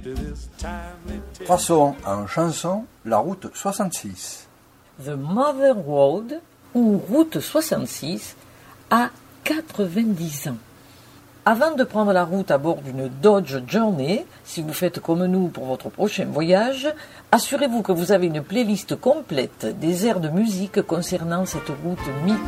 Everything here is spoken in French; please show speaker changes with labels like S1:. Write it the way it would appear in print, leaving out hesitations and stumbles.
S1: Passons en chanson la route 66.
S2: The Mother Road, ou route 66, a 90 ans. Avant de prendre la route à bord d'une Dodge Journey, si vous faites comme nous pour votre prochain voyage, assurez-vous que vous avez une playlist complète des airs de musique concernant cette route